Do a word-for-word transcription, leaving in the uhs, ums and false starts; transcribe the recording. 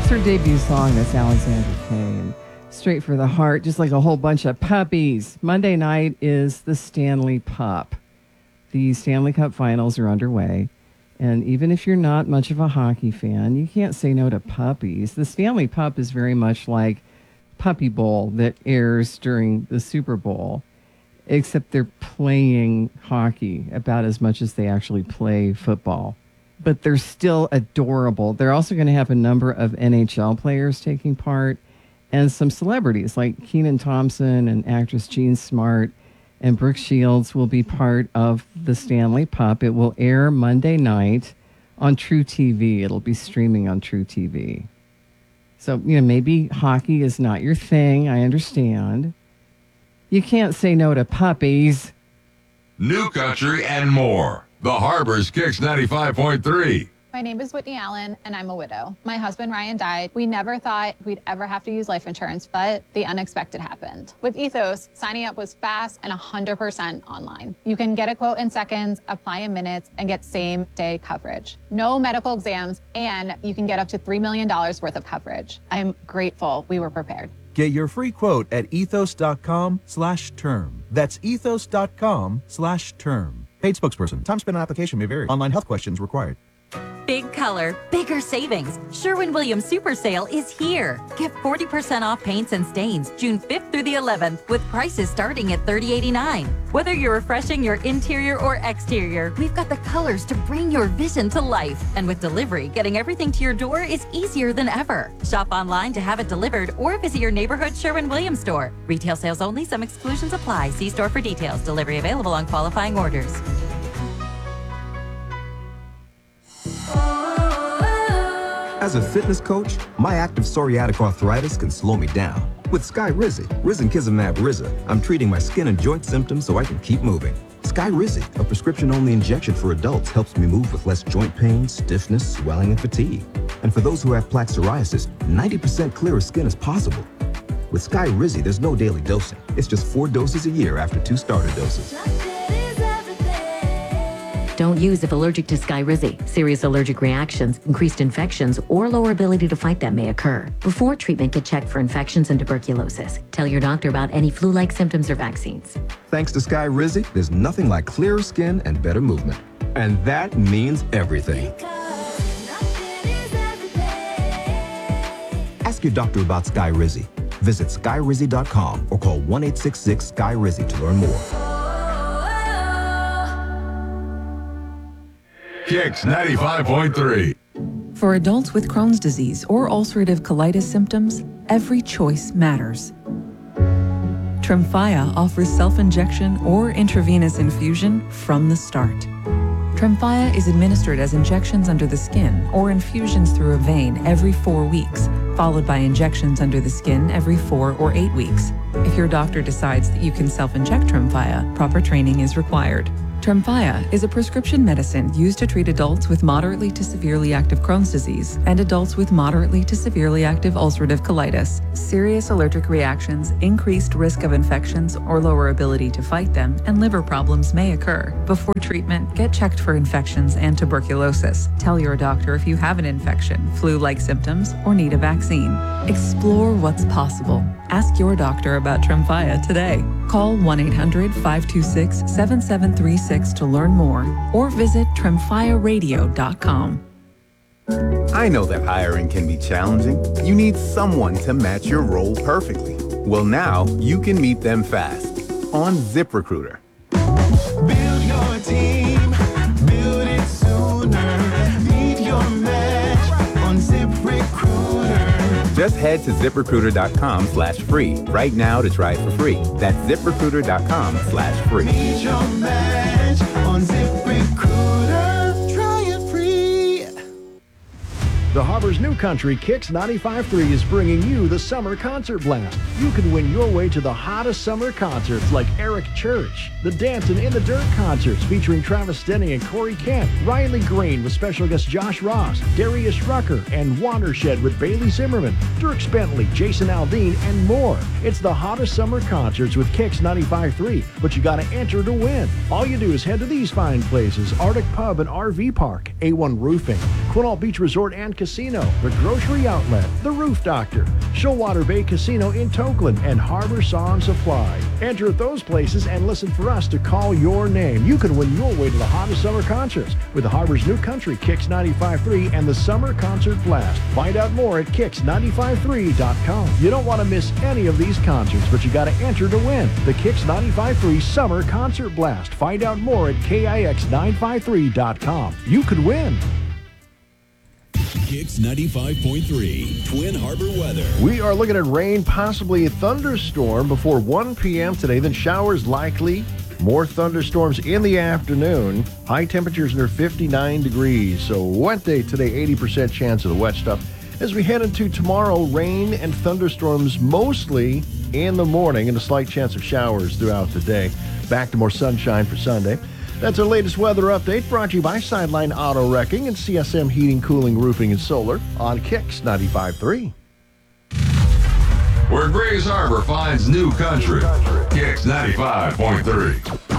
That's her debut song. That's Alexandra Kane. Straight for the heart, just like a whole bunch of puppies. Monday night is the Stanley Pup. The Stanley Cup finals are underway. And even if you're not much of a hockey fan, you can't say no to puppies. The Stanley Pup is very much like Puppy Bowl that airs during the Super Bowl, except they're playing hockey about as much as they actually play football. But they're still adorable. They're also going to have a number of N H L players taking part and some celebrities like Kenan Thompson and actress Jean Smart and Brooke Shields will be part of the Stanley Pup. It will air Monday night on True T V. It'll be streaming on True T V. So, you know, maybe hockey is not your thing. I understand. You can't say no to puppies. New country and more. The Harbor's Kicks ninety-five point three. My name is Whitney Allen, and I'm a widow. My husband, Ryan, died. We never thought we'd ever have to use life insurance, but the unexpected happened. With Ethos, signing up was fast and one hundred percent online. You can get a quote in seconds, apply in minutes, and get same-day coverage. No medical exams, and you can get up to three million dollars worth of coverage. I'm grateful we were prepared. Get your free quote at ethos.com slash term. That's ethos.com slash term. Paid spokesperson. Time spent on application may vary. Online health questions required. Big color, bigger savings. Sherwin-Williams Super Sale is here. Get forty percent off paints and stains June fifth through the eleventh with prices starting at thirty eighty-nine. Whether you're refreshing your interior or exterior, we've got the colors to bring your vision to life. And with delivery, getting everything to your door is easier than ever. Shop online to have it delivered or visit your neighborhood Sherwin-Williams store. Retail sales only. Some exclusions apply. See store for details. Delivery available on qualifying orders. As a fitness coach, my active psoriatic arthritis can slow me down. With Skyrizi, Risankizumab Riza, I'm treating my skin and joint symptoms so I can keep moving. Skyrizi, a prescription-only injection for adults, helps me move with less joint pain, stiffness, swelling, and fatigue. And for those who have plaque psoriasis, ninety percent clearer skin is possible. With Skyrizi, there's no daily dosing. It's just four doses a year after two starter doses. Don't use if allergic to Skyrizi. Serious allergic reactions, increased infections, or lower ability to fight them may occur. Before treatment, get checked for infections and tuberculosis. Tell your doctor about any flu-like symptoms or vaccines. Thanks to Skyrizi, there's nothing like clearer skin and better movement. And that means everything. Ask your doctor about Skyrizi. Visit skyrizi dot com or call one eight six six Sky Rizi to learn more. Kicks ninety-five point three. For adults with Crohn's disease or ulcerative colitis symptoms, every choice matters. Tremfya offers self-injection or intravenous infusion from the start. Tremfya is administered as injections under the skin or infusions through a vein every four weeks, followed by injections under the skin every four or eight weeks. If your doctor decides that you can self-inject Tremfya, proper training is required. Tremfya is a prescription medicine used to treat adults with moderately to severely active Crohn's disease and adults with moderately to severely active ulcerative colitis. Serious allergic reactions, increased risk of infections or lower ability to fight them, and liver problems may occur. Before treatment, get checked for infections and tuberculosis. Tell your doctor if you have an infection, flu-like symptoms, or need a vaccine. Explore what's possible. Ask your doctor about Tremfya today. Call one eight hundred five two six seven seven three six to learn more or visit tremfya radio dot com. I know that hiring can be challenging. You need someone to match your role perfectly. Well, now you can meet them fast on ZipRecruiter. Build your team, build it sooner. Meet your match on ZipRecruiter. Just head to ZipRecruiter.com slash free right now to try it for free. That's ZipRecruiter.com slash free. Meet your match on ZipRecruiter. Try it free. The Harbor's New Country Kicks ninety-five point three is bringing you the Summer Concert Blast. You can win your way to the hottest summer concerts like Eric Church, the Dancing in the Dirt concerts featuring Travis Denning and Corey Kent, Riley Green with special guest Josh Ross, Darius Rucker, and Watershed with Bailey Zimmerman, Dierks Bentley, Jason Aldean, and more. It's the hottest summer concerts with Kicks ninety-five point three, but you gotta enter to win. All you do is head to these fine places: Arctic Pub and R V Park, A one Roofing, Quinault Beach Resort and Casino, Casino, the Grocery Outlet, the Roof Doctor, Shoalwater Bay Casino in Tokeland, and Harbor Saw and Supply. Enter at those places and listen for us to call your name. You can win your way to the hottest summer concerts with the Harbor's New Country, Kicks ninety-five point three, and the Summer Concert Blast. Find out more at kicks nine five three dot com. You don't want to miss any of these concerts, but you got to enter to win. The Kicks ninety-five point three Summer Concert Blast. Find out more at kix nine five three dot com. You could win. Kicks ninety-five point three, Twin Harbor weather. We are looking at rain, possibly a thunderstorm before one p.m. today, then showers likely. More thunderstorms in the afternoon. High temperatures near fifty-nine degrees. So wet day today, eighty percent chance of the wet stuff. As we head into tomorrow, rain and thunderstorms mostly in the morning and a slight chance of showers throughout the day. Back to more sunshine for Sunday. That's our latest weather update brought to you by Sideline Auto Wrecking and C S M Heating, Cooling, Roofing, and Solar on Kicks ninety-five point three. Where Grays Harbor finds new country. Kicks ninety-five point three.